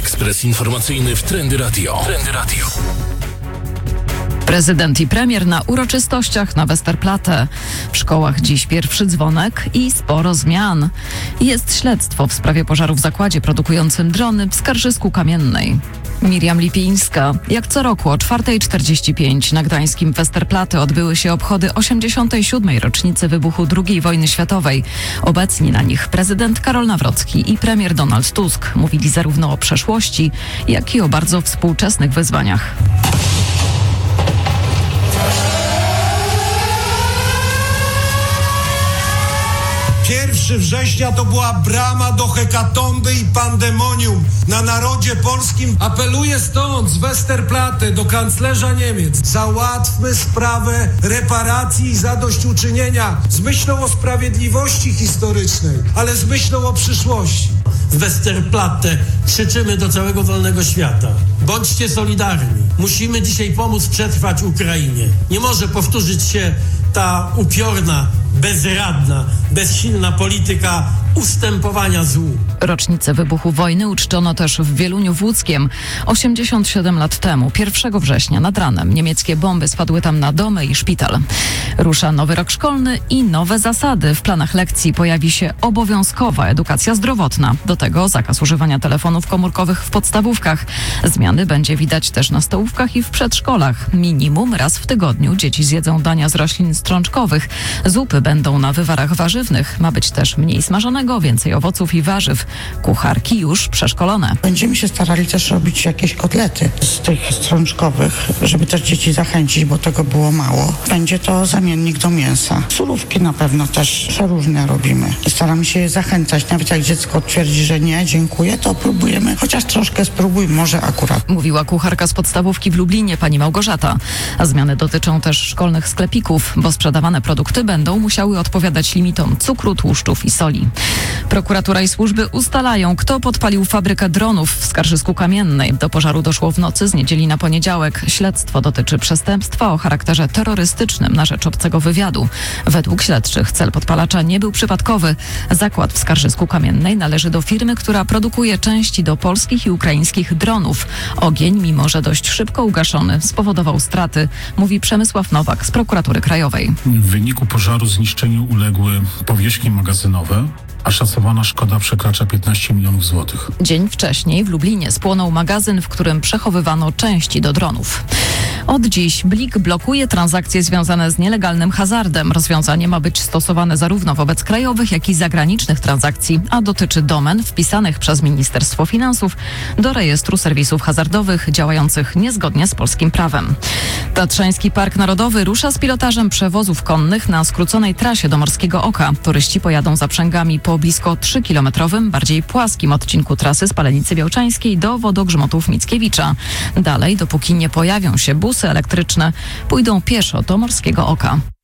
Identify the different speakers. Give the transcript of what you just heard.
Speaker 1: Ekspres informacyjny w Trendy Radio.
Speaker 2: Prezydent i premier na uroczystościach na Westerplatte. W szkołach dziś pierwszy dzwonek i sporo zmian. Jest śledztwo w sprawie pożaru w zakładzie produkującym drony w Skarżysku Kamiennej. Miriam Lipińska. Jak co roku o 4:45 na gdańskim Westerplatte odbyły się obchody 87. rocznicy wybuchu II wojny światowej. Obecni na nich prezydent Karol Nawrocki i premier Donald Tusk mówili zarówno o przeszłości, jak i o bardzo współczesnych wyzwaniach.
Speaker 3: 1 września to była brama do hekatomby i pandemonium na narodzie polskim. Apeluję stąd z Westerplatte do kanclerza Niemiec. Załatwmy sprawę reparacji i zadośćuczynienia z myślą o sprawiedliwości historycznej, ale z myślą o przyszłości.
Speaker 4: W Westerplatte krzyczymy do całego wolnego świata. Bądźcie solidarni. Musimy dzisiaj pomóc przetrwać Ukrainie. Nie może powtórzyć się ta upiorna, bezradna, bezsilna polityka ustępowania złu.
Speaker 2: Rocznicę wybuchu wojny uczczono też w Wieluniu w Łódzkiem. 87 lat temu, 1 września nad ranem, niemieckie bomby spadły tam na domy i szpital. Rusza nowy rok szkolny i nowe zasady. W planach lekcji pojawi się obowiązkowa edukacja zdrowotna. Do tego zakaz używania telefonów komórkowych w podstawówkach. Zmiany będzie widać też na stołówkach i w przedszkolach. Minimum raz w tygodniu dzieci zjedzą dania z roślin strączkowych. Zupy będą na wywarach warzywnych. Ma być też mniej smażonego, więcej owoców i warzyw. Kucharki już przeszkolone.
Speaker 5: Będziemy się starali też robić jakieś kotlety z tych strączkowych, żeby też dzieci zachęcić, bo tego było mało. Będzie to zamiennik do mięsa. Surówki na pewno też przeróżne robimy. I staramy się je zachęcać. Nawet jak dziecko twierdzi, że nie, dziękuję, to próbujemy. Chociaż troszkę spróbuj, może akurat.
Speaker 2: Mówiła kucharka z podstawówki w Lublinie, pani Małgorzata. A zmiany dotyczą też szkolnych sklepików, bo sprzedawane produkty będą musiały odpowiadać limitom cukru, tłuszczów i soli. Prokuratura i służby ustalają, kto podpalił fabrykę dronów w Skarżysku Kamiennej. Do pożaru doszło w nocy z niedzieli na poniedziałek. Śledztwo dotyczy przestępstwa o charakterze terrorystycznym na rzecz obcego wywiadu. Według śledczych cel podpalacza nie był przypadkowy. Zakład w Skarżysku Kamiennej należy do firmy, która produkuje części do polskich i ukraińskich dronów. Ogień, mimo że dość szybko ugaszony, spowodował straty, mówi Przemysław Nowak z Prokuratury Krajowej.
Speaker 6: W wyniku pożaru zniszczeniu uległy powierzchnie magazynowe, a szacowana szkoda przekracza 15 milionów złotych.
Speaker 2: Dzień wcześniej w Lublinie spłonął magazyn, w którym przechowywano części do dronów. Od dziś Blik blokuje transakcje związane z nielegalnym hazardem. Rozwiązanie ma być stosowane zarówno wobec krajowych, jak i zagranicznych transakcji, a dotyczy domen wpisanych przez Ministerstwo Finansów do rejestru serwisów hazardowych działających niezgodnie z polskim prawem. Tatrzański Park Narodowy rusza z pilotażem przewozów konnych na skróconej trasie do Morskiego Oka. Turyści pojadą zaprzęgami po blisko 3-kilometrowym, bardziej płaskim odcinku trasy z Palenicy Białczańskiej do Wodogrzmotów Mickiewicza. Dalej, dopóki nie pojawią się busy elektryczne, pójdą pieszo do Morskiego Oka.